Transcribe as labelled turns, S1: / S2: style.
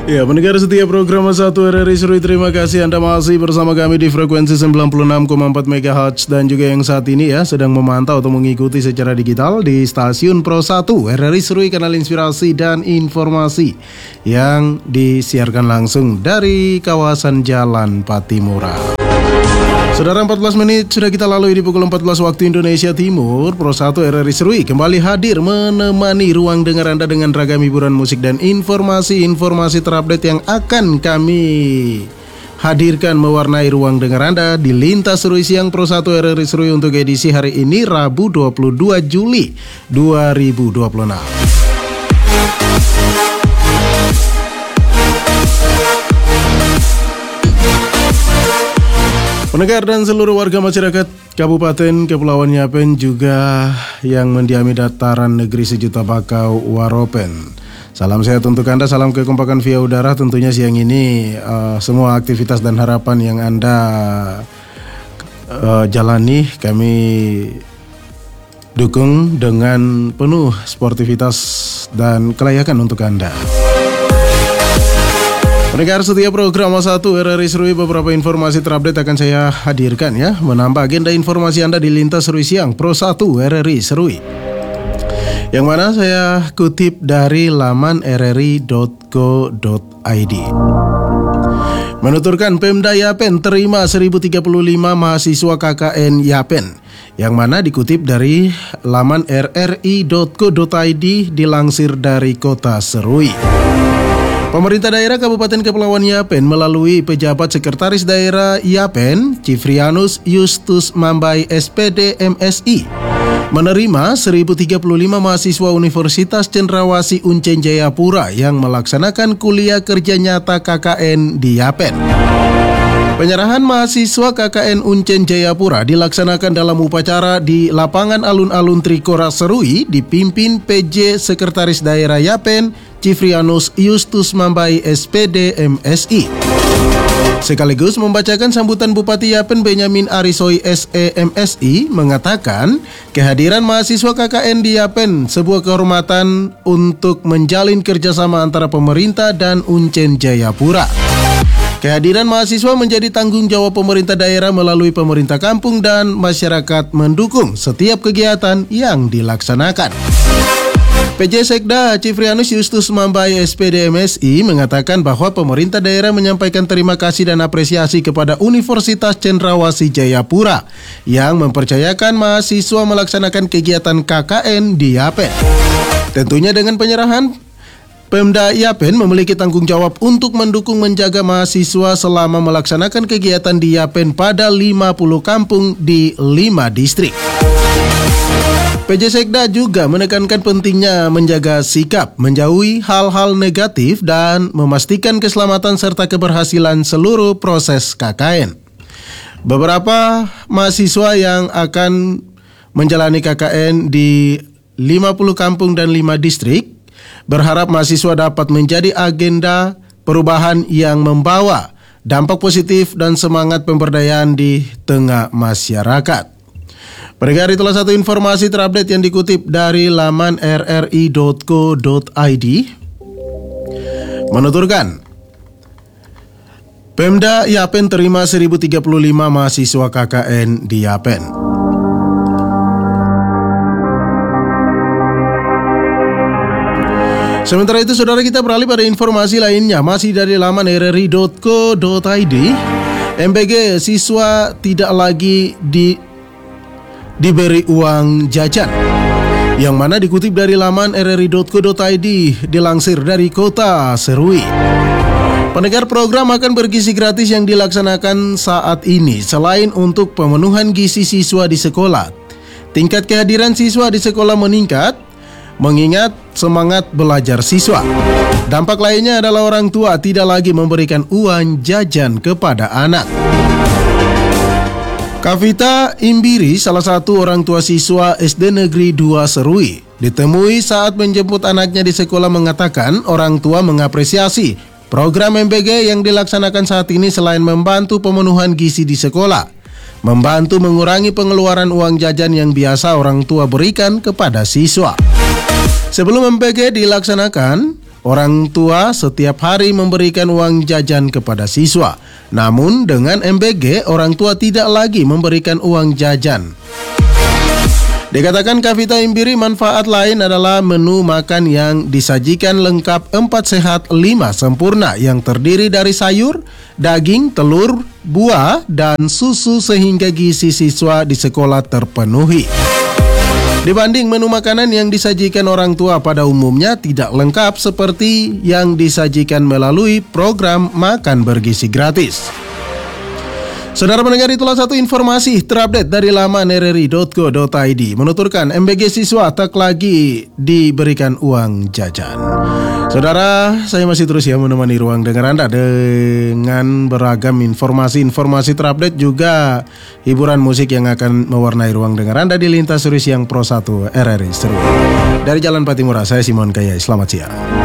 S1: Ya, pendengar setia program 1 RRI Serui, terima kasih Anda masih bersama kami di frekuensi 96,4 MHz dan juga yang saat ini ya sedang memantau atau mengikuti secara digital di stasiun Pro 1 RRI Serui, kanal inspirasi dan informasi yang disiarkan langsung dari kawasan Jalan Patimura. Saudara, 14 menit sudah kita lalui di pukul 14 waktu Indonesia Timur. Pro 1 RRI Serui kembali hadir menemani ruang dengar Anda dengan ragam hiburan musik dan informasi-informasi terupdate yang akan kami hadirkan mewarnai ruang dengar Anda di Lintas Serui Siang Pro 1 RRI Serui untuk edisi hari ini Rabu 22 Juli 2026. Pendengar dan seluruh warga masyarakat Kabupaten Kepulauan Yapen juga yang mendiami dataran negeri sejuta bakau Waropen. Salam sehat untuk Anda, salam kekompakan via udara tentunya siang ini. Semua aktivitas dan harapan yang Anda jalani kami dukung dengan penuh sportivitas dan kelayakan untuk Anda. Pendengar setia program 1 RRI Serui, beberapa informasi terupdate akan saya hadirkan ya, menambah agenda informasi Anda di Lintas Serui Siang Pro 1 RRI Serui. Yang mana saya kutip dari laman rri.co.id. Menuturkan Pemda Yapen terima 1035 mahasiswa KKN Yapen. Yang mana dikutip dari laman rri.co.id dilansir dari Kota Serui. Pemerintah daerah Kabupaten Kepulauan Yapen melalui pejabat sekretaris daerah Yapen, Cifrianus Justus Mambai SPD MSI, menerima 1035 mahasiswa Universitas Cendrawasih Uncen Jayapura yang melaksanakan kuliah kerja nyata KKN di Yapen. Penyerahan mahasiswa KKN Uncen Jayapura dilaksanakan dalam upacara di lapangan alun-alun Trikora Serui dipimpin PJ Sekretaris Daerah Yapen, Cifrianus Justus Mambai SPD MSI. Sekaligus membacakan sambutan Bupati Yapen Benyamin Arisoi SE MSI mengatakan kehadiran mahasiswa KKN di Yapen sebuah kehormatan untuk menjalin kerjasama antara pemerintah dan Uncen Jayapura. Kehadiran mahasiswa menjadi tanggung jawab pemerintah daerah melalui pemerintah kampung dan masyarakat mendukung setiap kegiatan yang dilaksanakan. PJ Sekda Cifrianus Justus Mambai SPD MSI mengatakan bahwa pemerintah daerah menyampaikan terima kasih dan apresiasi kepada Universitas Cendrawasih Jayapura yang mempercayakan mahasiswa melaksanakan kegiatan KKN di Yapen. Tentunya dengan penyerahan, Pemda Yapen memiliki tanggung jawab untuk mendukung menjaga mahasiswa selama melaksanakan kegiatan di Yapen pada 50 kampung di 5 distrik. PJ Sekda juga menekankan pentingnya menjaga sikap, menjauhi hal-hal negatif dan memastikan keselamatan serta keberhasilan seluruh proses KKN. Beberapa mahasiswa yang akan menjalani KKN di 50 kampung dan 5 distrik berharap mahasiswa dapat menjadi agenda perubahan yang membawa dampak positif dan semangat pemberdayaan di tengah masyarakat. Pendengar, itulah satu informasi terupdate yang dikutip dari laman rri.co.id. Menuturkan, Pemda Yapen terima 1035 mahasiswa KKN di Yapen. Sementara itu, saudara, kita beralih pada informasi lainnya. Masih dari laman rri.co.id, MBG siswa tidak lagi diberi uang jajan. Yang mana dikutip dari laman rri.co.id dilansir dari Kota Serui. Pendengar, program akan bergizi gratis yang dilaksanakan saat ini selain untuk pemenuhan gizi siswa di sekolah, tingkat kehadiran siswa di sekolah meningkat mengingat semangat belajar siswa. Dampak lainnya adalah orang tua tidak lagi memberikan uang jajan kepada anak. Kavita Imbiri, salah satu orang tua siswa SD Negeri 2 Serui, ditemui saat menjemput anaknya di sekolah, mengatakan orang tua mengapresiasi program MBG yang dilaksanakan saat ini selain membantu pemenuhan gizi di sekolah, membantu mengurangi pengeluaran uang jajan yang biasa orang tua berikan kepada siswa. Sebelum MBG dilaksanakan, orang tua setiap hari memberikan uang jajan kepada siswa. Namun dengan MBG, orang tua tidak lagi memberikan uang jajan. Dikatakan Kavita Imbiri, manfaat lain adalah menu makan yang disajikan lengkap 4 sehat 5 sempurna yang terdiri dari sayur, daging, telur, buah, dan susu sehingga gizi siswa di sekolah terpenuhi. Dibanding menu makanan yang disajikan orang tua pada umumnya tidak lengkap seperti yang disajikan melalui program makan bergizi gratis. Saudara pendengar, itulah satu informasi terupdate dari laman rri.co.id menuturkan MBG siswa tak lagi diberikan uang jajan. Saudara, saya masih terus menemani ruang dengar Anda dengan beragam informasi terupdate juga hiburan musik yang akan mewarnai ruang dengar Anda di Lintas Suri Siang Pro 1 RRI Seru. Dari Jalan Patimura, saya Simon Kayai, selamat siang.